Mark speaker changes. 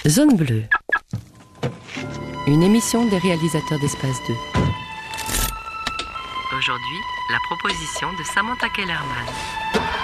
Speaker 1: Zone bleue. Une émission des réalisateurs d'Espace 2. Aujourd'hui, la proposition de Samantha Kellerman.